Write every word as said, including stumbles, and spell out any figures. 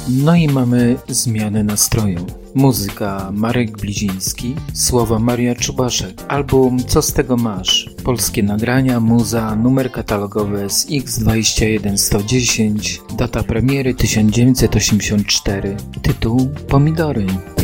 No i mamy zmianę nastroju. Muzyka Marek Bliziński, słowa Maria Czubaszek, album Co z tego masz? Polskie nagrania, muza, numer katalogowy S X dwadzieścia jeden sto dziesięć, data premiery tysiąc dziewięćset osiemdziesiąt cztery, tytuł Pomidory.